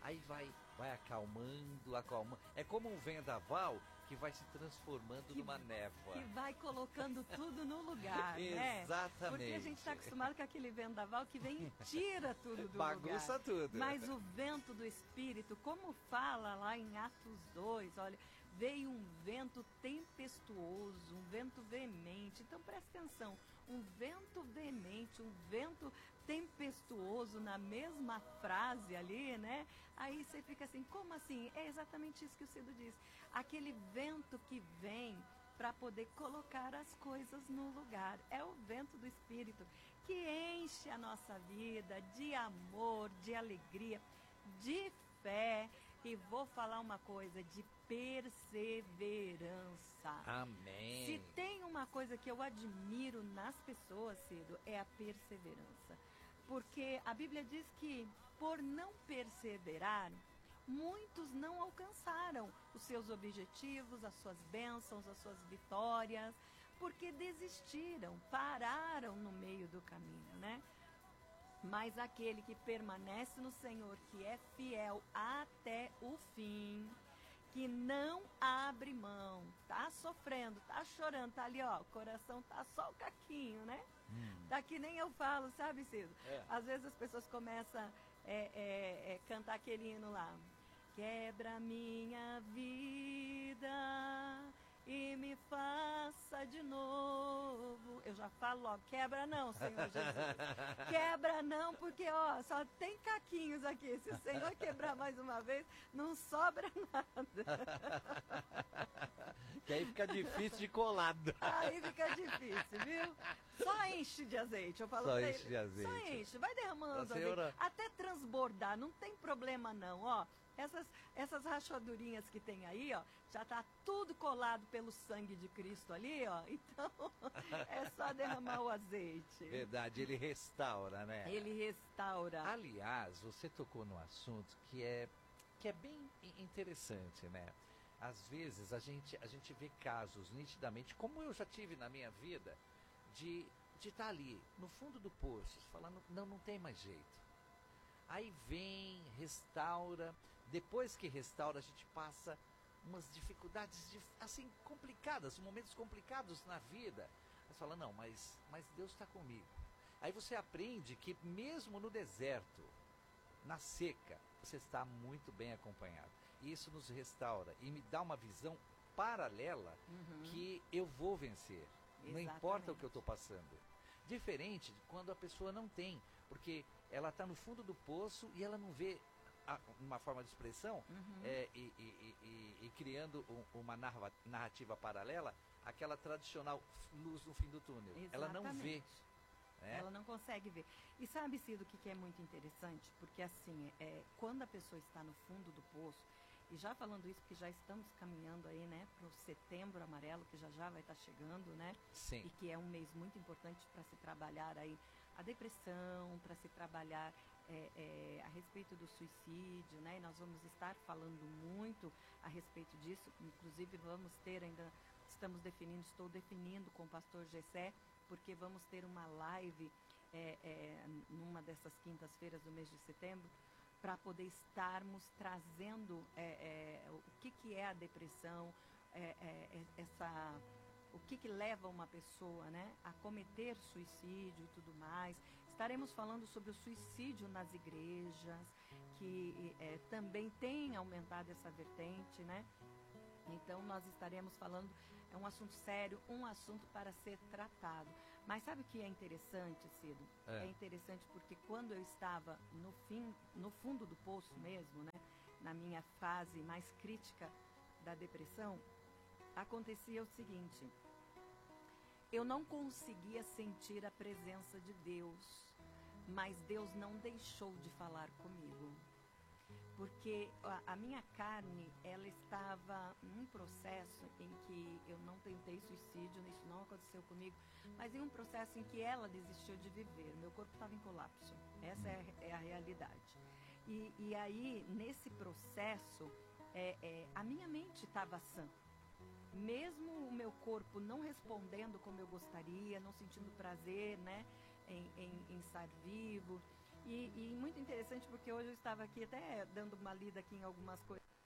Aí vai acalmando, acalmando. É como um vendaval que vai se transformando numa névoa. Que vai colocando tudo no lugar, né? Exatamente. Porque a gente está acostumado com aquele vendaval que vem e tira tudo do lugar. Bagunça tudo. Mas o vento do Espírito, como fala lá em Atos 2, olha, veio um vento tempestuoso, um vento veemente. Então presta atenção, um vento veemente, um vento tempestuoso na mesma frase ali, né? Aí você fica assim, como assim? É exatamente isso que o Cido disse. Aquele vento que vem para poder colocar as coisas no lugar. É o vento do Espírito que enche a nossa vida de amor, de alegria, de fé. E vou falar uma coisa, de perseverança. Amém. Se tem uma coisa que eu admiro nas pessoas, Cido, é a perseverança. Porque a Bíblia diz que por não perseverar, muitos não alcançaram os seus objetivos, as suas bênçãos, as suas vitórias, porque desistiram, pararam no meio do caminho, né? Mas aquele que permanece no Senhor, que é fiel até o fim, que não abre mão, tá sofrendo, tá chorando, tá ali, ó, o coração tá só o caquinho, né? Tá que nem eu falo, sabe, Cido? Às vezes as pessoas começam a cantar aquele hino lá. Quebra minha vida e me faça de novo. Eu já falo logo, quebra não, Senhor Jesus. Quebra não, porque ó, só tem caquinhos aqui. Se o Senhor quebrar mais uma vez, não sobra nada. Que aí fica difícil de colar. Aí fica difícil, viu? Só enche de azeite. Eu falo Só pra enche ele, de azeite. Só enche, vai derramando senhora... azeite, até transbordar, não tem problema não, ó. Essas rachadurinhas que tem aí, ó, já tá tudo colado pelo sangue de Cristo ali, ó. Então, é só derramar o azeite. Verdade, ele restaura, né? Ele restaura. Aliás, você tocou num assunto que é bem interessante, né? Às vezes a gente vê casos nitidamente, como eu já tive na minha vida, de estar ali, no fundo do poço, falando, não tem mais jeito. Aí vem, restaura, depois que restaura a gente passa umas dificuldades assim complicadas, momentos complicados na vida. Você fala, não, mas Deus está comigo. Aí você aprende que mesmo no deserto, na seca, você está muito bem acompanhado. E isso nos restaura e me dá uma visão paralela que eu vou vencer. Exatamente. Não importa o que eu estou passando. Diferente de quando a pessoa não tem, porque ela está no fundo do poço e ela não vê uma forma de expressão e criando uma narrativa paralela, aquela tradicional luz no fim do túnel. Exatamente. Ela não vê. Ela não consegue ver. E sabe, Cido, o que é muito interessante? Porque assim, quando a pessoa está no fundo do poço, e já falando isso porque já estamos caminhando aí, né, para o Setembro Amarelo, que já vai estar chegando, né? Sim. E que é um mês muito importante para se trabalhar aí a depressão, para se trabalhar a respeito do suicídio, né? E nós vamos estar falando muito a respeito disso, inclusive vamos ter ainda, estou definindo com o pastor Gessé, porque vamos ter uma live numa dessas quintas-feiras do mês de setembro, para poder estarmos trazendo o que é a depressão, o que leva uma pessoa, né, a cometer suicídio e tudo mais. Estaremos falando sobre o suicídio nas igrejas, que também tem aumentado essa vertente, né? Então nós estaremos falando, é um assunto sério, um assunto para ser tratado. Mas sabe o que é interessante, Cido? É interessante porque quando eu estava no fundo do poço mesmo, né, na minha fase mais crítica da depressão, acontecia o seguinte: eu não conseguia sentir a presença de Deus, mas Deus não deixou de falar comigo. Porque a minha carne, ela estava num processo em que eu não tentei suicídio, isso não aconteceu comigo, mas em um processo em que ela desistiu de viver. Meu corpo estava em colapso. Essa é a realidade. E aí, nesse processo, a minha mente estava sã. Mesmo o meu corpo não respondendo como eu gostaria, não sentindo prazer, né, em estar vivo. E muito interessante. interessante porque hoje eu estava aqui até dando uma lida aqui em algumas coisas